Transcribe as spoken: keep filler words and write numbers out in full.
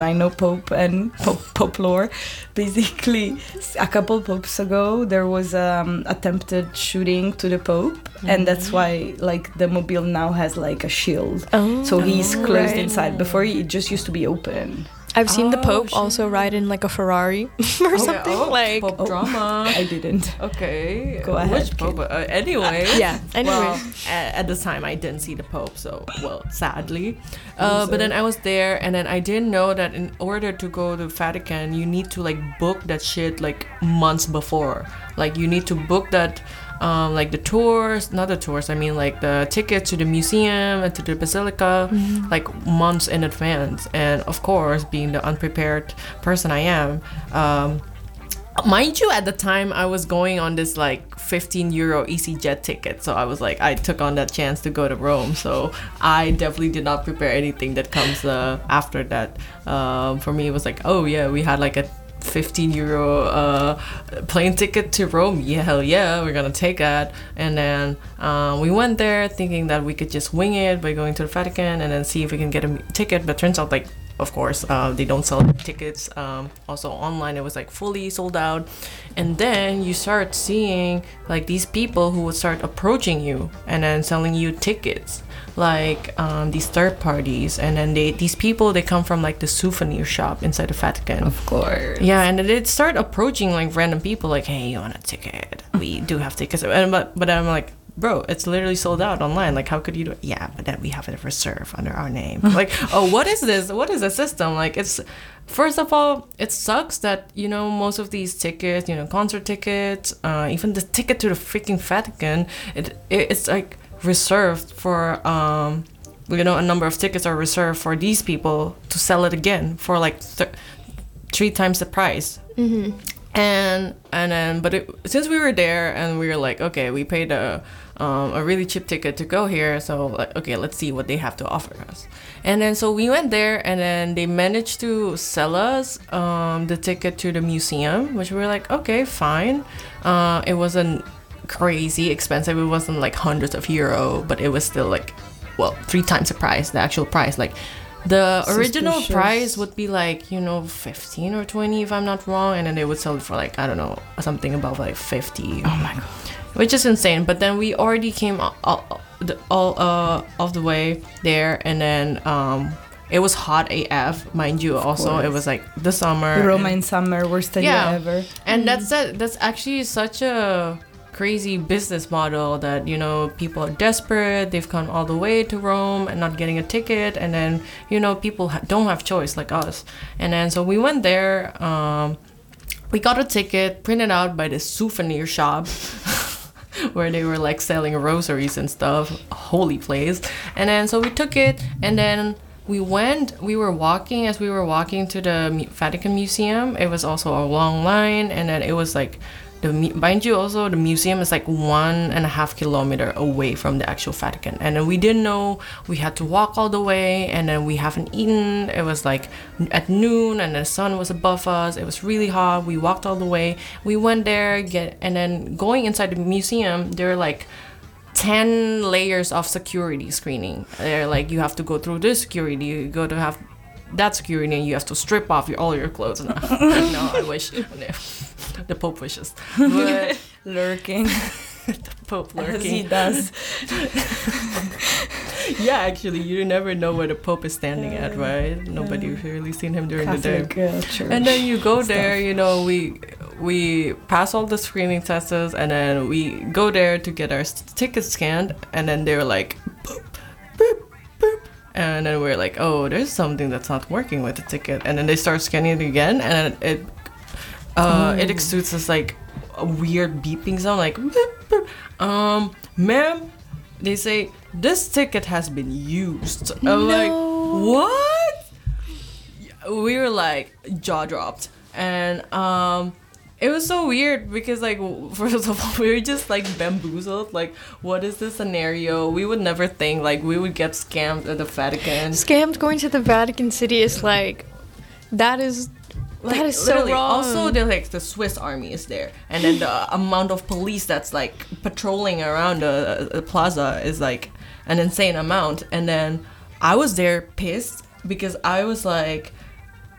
I know Pope and Pope, Pope lore. Basically, a couple popes ago, there was um, attempted shooting to the Pope, mm-hmm. and that's why like the mobile now has like a shield. Oh, so he's closed right. inside. Before it just used to be open. I've seen oh, the Pope shit. also ride in like a Ferrari or oh, something. Oh, like Pope oh, drama. I didn't. Okay. Go ahead. Which Pope? Uh, anyway. Uh, yeah. Anyway. Well, at, at the time, I didn't see the Pope, so well, sadly. Uh, but then I was there, and then I didn't know that in order to go to Vatican, you need to like book that shit like months before. Like you need to book that. Um, like the tours, not the tours, I mean like the tickets to the museum and to the basilica, mm-hmm. like months in advance. And of course, being the unprepared person I am, um, mind you, at the time I was going on this like fifteen euro EasyJet ticket. So I was like, I took on that chance to go to Rome. So I definitely did not prepare anything that comes uh, after that. Um, for me, it was like, oh yeah, we had like a fifteen euro uh, plane ticket to Rome. Yeah, hell yeah, we're gonna take that. And then um, we went there thinking that we could just wing it by going to the Vatican and then see if we can get a ticket. But turns out like, of course, uh, they don't sell tickets. Um, also online, it was like fully sold out. And then you start seeing like these people who would start approaching you and then selling you tickets. Like um, these third parties, and then they these people they come from like the souvenir shop inside the Vatican. Of course. Yeah, and they'd start approaching like random people, like, "Hey, you want a ticket? We do have tickets." And but but I'm like, bro, it's literally sold out online. Like, how could you do it? Yeah, but then we have it reserved under our name. Like, oh, what is this? What is the system? Like, it's first of all, it sucks that you know most of these tickets, you know, concert tickets, uh, even the ticket to the freaking Vatican, it, it it's like. reserved for um you know a number of tickets are reserved for these people to sell it again for like th- three times the price. Mm-hmm. and and then but it, since we were there and we were like, okay, we paid a um, a really cheap ticket to go here, so like, okay, let's see what they have to offer us. And then so we went there, and then they managed to sell us um the ticket to the museum, which we were like, okay, fine. Uh it wasn't crazy expensive. It wasn't like hundreds of euro, but it was still like, well, three times the price, the actual price. Like the original Suspicious. price would be like, you know, fifteen or twenty if I'm not wrong, and then they would sell it for like, I don't know, something above like fifty. Oh my god. Which is insane. But then we already came all, all, all uh of the way there, and then um it was hot A F, mind you. Also, it was like the summer. Roma in summer, worst idea yeah. ever. And that's that. That's actually such a crazy business model that, you know, people are desperate, they've come all the way to Rome and not getting a ticket, and then, you know, people ha- don't have choice like us. And then so we went there, um we got a ticket printed out by the souvenir shop where they were like selling rosaries and stuff, holy place. And then so we took it, and then we went we were walking as we were walking to the Vatican Museum. It was also a long line, and then it was like The, mind you, also, the museum is like one and a half kilometer away from the actual Vatican. And then we didn't know we had to walk all the way, and then we haven't eaten. It was like at noon, and the sun was above us. It was really hot. We walked all the way. We went there, get, and then going inside the museum, there were like ten layers of security screening. They're like, you have to go through this security, you go to have that security, and you have to strip off your, all your clothes. No, no, I wish. The Pope wishes. But lurking. The Pope lurking. As he does. Yeah, actually, you never know where the Pope is standing at, right? Nobody's really seen him during Catholic, the day. uh, church and then you go stuff. there, you know, we we pass all the screening tests, and then we go there to get our tickets scanned, and then they're like, boop, boop, boop. And then we're like, oh, there's something that's not working with the ticket. And then they start scanning it again, and it uh, it exudes this like a weird beeping sound, like, boop, boop. um, ma'am, they say, this ticket has been used. I'm No. like, what? We were like, jaw dropped. And um, it was so weird because, like, first of all, we were just like bamboozled. Like, what is this scenario? We would never think like we would get scammed at the Vatican. Scammed going to the Vatican City is like, that is Like, that is so literally. wrong. Also, they're like the Swiss Army is there, and then the amount of police that's like patrolling around the, the plaza is like an insane amount. And then I was there pissed because I was like,